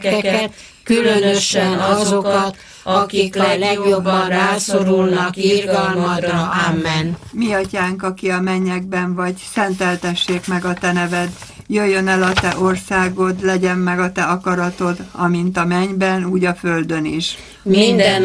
gyermekeket, különösen azokat, akik legjobban rászorulnak irgalmadra. Amen. Mi atyánk, aki a mennyekben vagy, szenteltessék meg a te neved. Jöjjön el a te országod, legyen meg a te akaratod, amint a mennyben, úgy a földön is. Minden